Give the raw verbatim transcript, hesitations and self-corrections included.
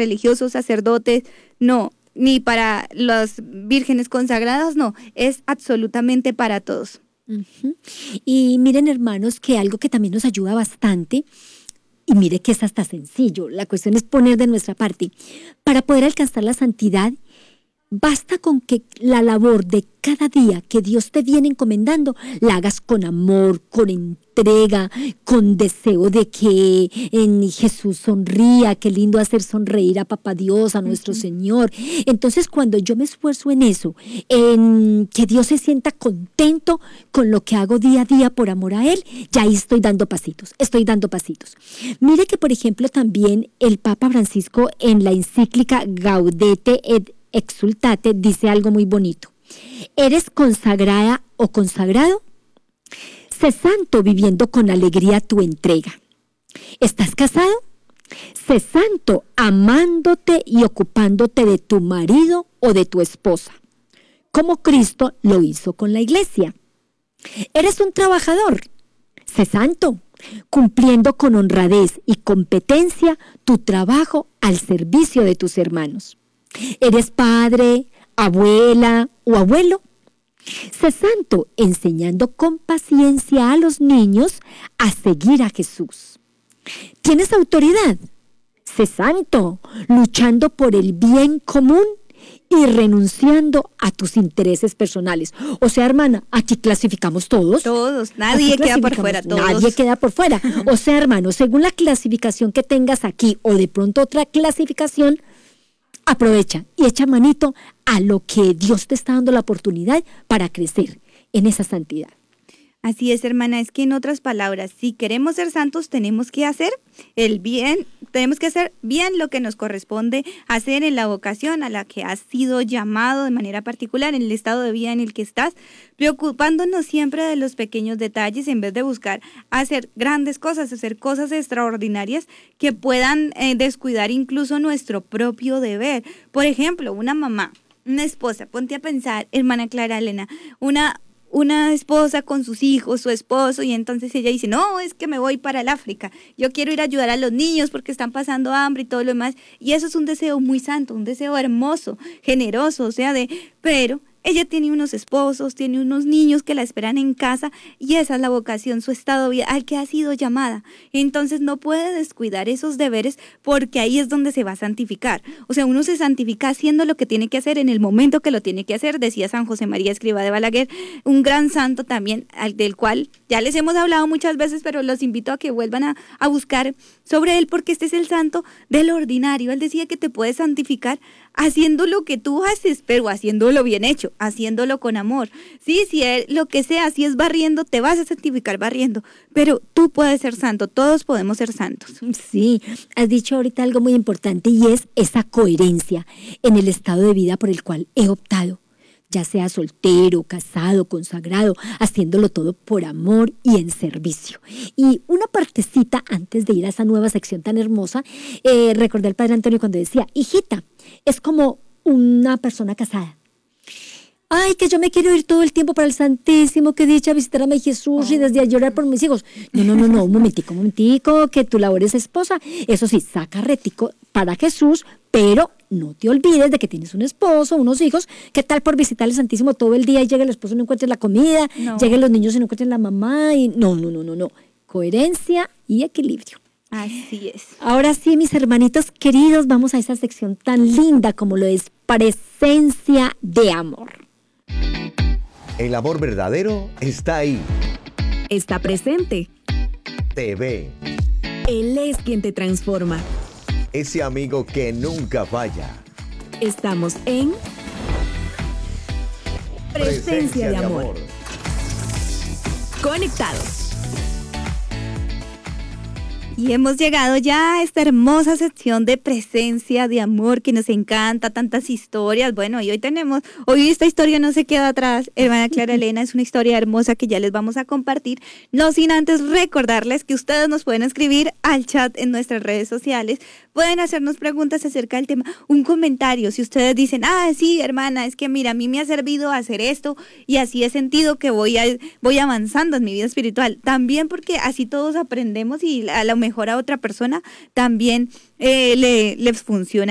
religiosos, sacerdotes, no, ni para las vírgenes consagradas, no, es absolutamente para todos. Uh-huh. Y miren, hermanos, que algo que también nos ayuda bastante, y mire que es hasta sencillo, la cuestión es poner de nuestra parte. Para poder alcanzar la santidad, basta con que la labor de cada día que Dios te viene encomendando, la hagas con amor, con entrega, con deseo de que en Jesús sonría. Qué lindo hacer sonreír a Papá Dios, a nuestro uh-huh. Señor. Entonces, cuando yo me esfuerzo en eso, en que Dios se sienta contento con lo que hago día a día por amor a Él, ya ahí estoy dando pasitos, estoy dando pasitos. Mire que, por ejemplo, también el Papa Francisco en la encíclica Gaudete et Exultate dice algo muy bonito. ¿Eres consagrada o consagrado? Sé santo viviendo con alegría tu entrega. ¿Estás casado? Sé santo amándote y ocupándote de tu marido o de tu esposa, como Cristo lo hizo con la iglesia. ¿Eres un trabajador? Sé santo, cumpliendo con honradez y competencia tu trabajo al servicio de tus hermanos. ¿Eres padre, abuela o abuelo? Sé santo, enseñando con paciencia a los niños a seguir a Jesús. ¿Tienes autoridad? Sé santo, luchando por el bien común y renunciando a tus intereses personales. O sea, hermana, aquí clasificamos todos. Todos, nadie queda por fuera. Todos. Nadie queda por fuera. O sea, hermano, según la clasificación que tengas aquí o de pronto otra clasificación, aprovecha y echa manito a lo que Dios te está dando la oportunidad para crecer en esa santidad. Así es, hermana, es que en otras palabras, si queremos ser santos, tenemos que hacer el bien, tenemos que hacer bien lo que nos corresponde hacer en la vocación a la que has sido llamado de manera particular, en el estado de vida en el que estás, preocupándonos siempre de los pequeños detalles en vez de buscar hacer grandes cosas, hacer cosas extraordinarias que puedan eh, descuidar incluso nuestro propio deber. Por ejemplo, una mamá, una esposa, ponte a pensar, hermana Clara Elena, una una esposa con sus hijos, su esposo, y entonces ella dice, no, es que me voy para el África, yo quiero ir a ayudar a los niños porque están pasando hambre y todo lo demás, y eso es un deseo muy santo, un deseo hermoso, generoso, o sea, de, pero ella tiene unos esposos, tiene unos niños que la esperan en casa, y esa es la vocación, su estado de vida, al que ha sido llamada. Entonces no puede descuidar esos deberes porque ahí es donde se va a santificar. O sea, uno se santifica haciendo lo que tiene que hacer en el momento que lo tiene que hacer, decía San José María Escrivá de Balaguer, un gran santo también, al del cual ya les hemos hablado muchas veces, pero los invito a que vuelvan a, a buscar sobre él, porque este es el santo del ordinario. Él decía que te puedes santificar haciendo lo que tú haces, pero haciéndolo bien hecho, haciéndolo con amor. Sí, si es lo que sea, si es barriendo, te vas a santificar barriendo, pero tú puedes ser santo, todos podemos ser santos. Sí, has dicho ahorita algo muy importante y es esa coherencia en el estado de vida por el cual he optado, ya sea soltero, casado, consagrado, haciéndolo todo por amor y en servicio. Y una partecita antes de ir a esa nueva sección tan hermosa, eh, recordé al Padre Antonio cuando decía, hijita, es como una persona casada. Ay, que yo me quiero ir todo el tiempo para el Santísimo, que dicha visitar a mi Jesús oh. y desde a llorar por mis hijos. No, no, no, no, un momentico, un momentico, que tu labor es esposa. Eso sí, saca retico para Jesús, pero no te olvides de que tienes un esposo, unos hijos. ¿Qué tal por visitar el Santísimo todo el día y llega el esposo y no encuentres la comida? No. Lleguen los niños y no encuentren la mamá. Y... No, no, no, no, no. Coherencia y equilibrio. Así es. Ahora sí, mis hermanitos queridos, vamos a esa sección tan linda como lo es presencia de amor. El amor verdadero está ahí. Está presente. Te ve. Él es quien te transforma. Ese amigo que nunca falla. Estamos en Presencia, Presencia de, de amor. amor. Conectados. Y hemos llegado ya a esta hermosa sección de presencia de amor que nos encanta, tantas historias. Bueno, y hoy tenemos, hoy esta historia no se queda atrás, hermana Clara Elena, es una historia hermosa que ya les vamos a compartir, no sin antes recordarles que ustedes nos pueden escribir al chat en nuestras redes sociales, pueden hacernos preguntas acerca del tema, un comentario, si ustedes dicen, ah, sí, hermana, es que mira, a mí me ha servido hacer esto y así he sentido que voy, a, voy avanzando en mi vida espiritual, también porque así todos aprendemos y a lo mejor a otra persona también eh, le, les funciona